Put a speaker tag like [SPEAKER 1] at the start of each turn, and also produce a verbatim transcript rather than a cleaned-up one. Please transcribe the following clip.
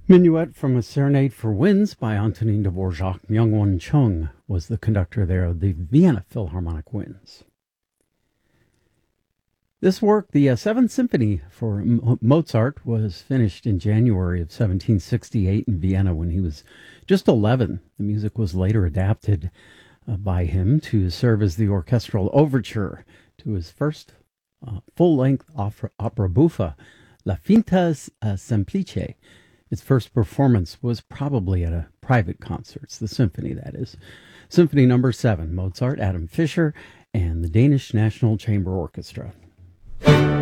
[SPEAKER 1] Minuet from a Serenade for Winds by Antonin Dvorak. Myungwon Chung was the conductor there of the Vienna Philharmonic Winds. This work, the uh, Seventh Symphony for M- Mozart, was finished in January of seventeen sixty-eight in Vienna when he was just eleven. The music was later adapted uh, by him to serve as the orchestral overture to his first uh, full-length opera, opera buffa, La Finta uh, Semplice. Its first performance was probably at a private concert, the symphony, that is. Symphony number seven, Mozart, Adam Fischer, and the Danish National Chamber Orchestra.